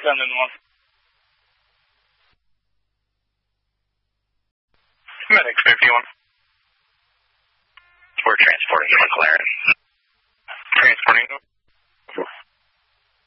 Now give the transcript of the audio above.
Send in one. Medic 51. We're transporting to McLaren. Transporting.